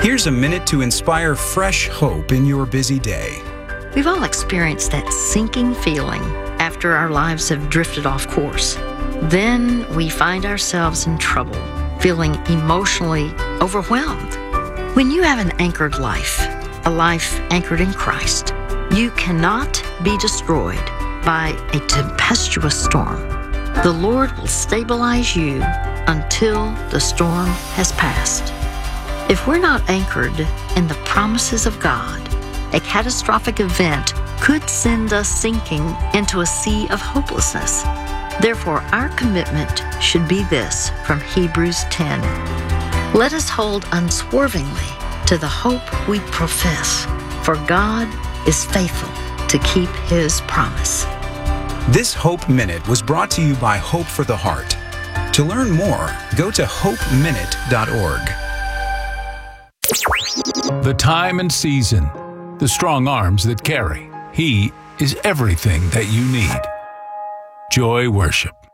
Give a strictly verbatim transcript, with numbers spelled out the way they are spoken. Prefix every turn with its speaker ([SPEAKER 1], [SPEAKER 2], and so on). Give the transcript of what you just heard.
[SPEAKER 1] Here's a minute to inspire fresh hope in your busy day.
[SPEAKER 2] We've all experienced that sinking feeling after our lives have drifted off course. Then we find ourselves in trouble, feeling emotionally overwhelmed. When you have an anchored life, a life anchored in Christ, you cannot be destroyed by a tempestuous storm. The Lord will stabilize you until the storm has passed. If we're not anchored in the promises of God, a catastrophic event could send us sinking into a sea of hopelessness. Therefore, our commitment should be this from Hebrews ten. Let us hold unswervingly to the hope we profess, for God is faithful to keep His promise.
[SPEAKER 1] This Hope Minute was brought to you by Hope for the Heart. To learn more, go to hope minute dot org.
[SPEAKER 3] The time and season, the strong arms that carry. He is everything that you need. Joy Worship.